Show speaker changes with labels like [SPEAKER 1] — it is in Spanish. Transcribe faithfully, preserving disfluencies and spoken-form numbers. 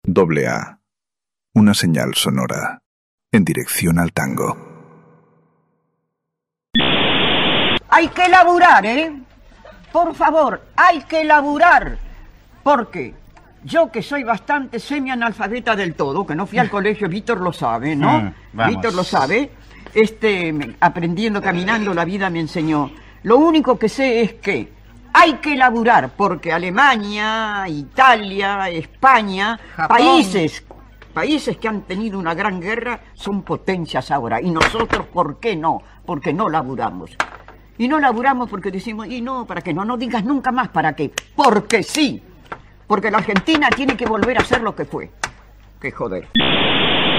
[SPEAKER 1] Doble A. Una señal sonora en dirección al tango.
[SPEAKER 2] Hay que laburar, ¿eh? Por favor, hay que laburar. Porque yo, que soy bastante semi-analfabeta del todo, que no fui al colegio, Víctor lo sabe, ¿no?
[SPEAKER 3] Mm,
[SPEAKER 2] Víctor lo sabe. Este, aprendiendo, caminando, la vida me enseñó. Lo único que sé es que hay que laburar, porque Alemania, Italia, España,
[SPEAKER 4] Japón.
[SPEAKER 2] países, países que han tenido una gran guerra, son potencias ahora. Y nosotros, ¿por qué no? Porque no laburamos. Y no laburamos porque decimos, y no, ¿para qué? No, no digas nunca más para qué. Porque sí. Porque la Argentina tiene que volver a ser lo que fue. Que joder.